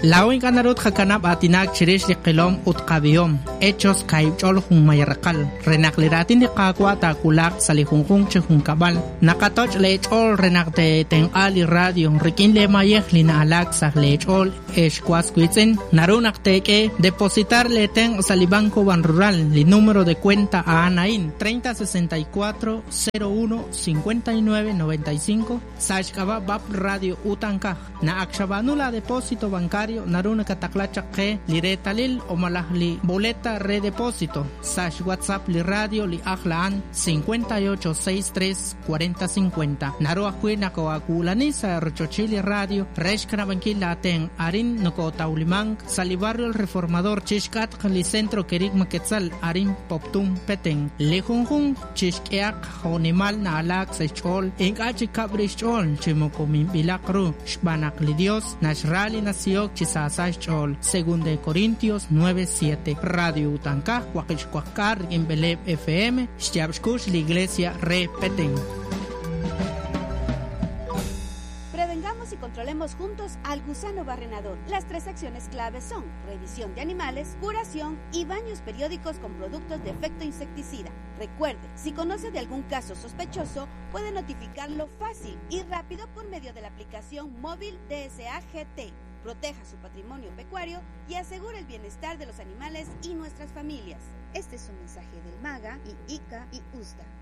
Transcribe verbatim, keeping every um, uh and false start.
La oin ganarut hakanab atinak chirish li qilom utqabiom hechos kaibchol hun mayarqal renakliratin de qaqwa ta kulak salihunjun chehun kabal nakatoch lechol renakte ten ali radio rikin le mayeh lina alak sah lechol eshkwaskwitsen narunaqteke depositar le ten salibanco ban rural li número de cuenta a Anaín treinta sesenta y cuatro cero uno cincuenta y nueve noventa y cinco sashkaba bab radio utanka na akshabanula depósito bancario naruna kataklacha que liretalil o malahli boleta redepósito sash WhatsApp li radio li ahlaan cincuenta y ocho sesenta y tres cuarenta cincuenta narua kuina ko akulanisa rochochili radio reshkana bankila ten arin noko taulimang salibarrio el reformador chishkat li centro kerik maketzal arin poptum peten lejunjun chishkeak honimal na alak sechol en achi kabrishol chimokomin bilakru shbanak li dios nashrali nasiok chisasach chol según de Corintios nueve siete radio utanka wakishkwakar en Beleb F M shtiabshkush la iglesia repeten. Prevengamos y controlemos juntos al gusano barrenador. Las tres acciones claves son revisión de animales, curación y baños periódicos con productos de efecto insecticida. Recuerde, si conoce de algún caso sospechoso, puede notificarlo fácil y rápido por medio de la aplicación móvil D S A G T. Proteja su patrimonio pecuario y asegure el bienestar de los animales y nuestras familias. Este es un mensaje del MAGA y I C A y U S D A.